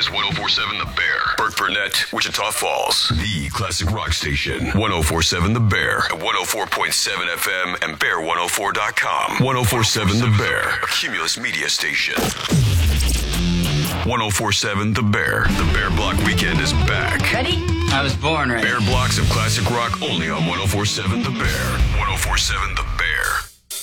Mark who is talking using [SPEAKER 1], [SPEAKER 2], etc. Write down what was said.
[SPEAKER 1] is 1047 The Bear. Burt Burnett, Wichita Falls. The classic rock station. 1047 The Bear. At 104.7 FM and bear104.com. 1047 The Bear. A Cumulus media station. 1047 The Bear. The Bear Block Weekend is back.
[SPEAKER 2] Ready? I was born ready.
[SPEAKER 1] Bear blocks of classic rock only on 1047 The Bear. 1047 The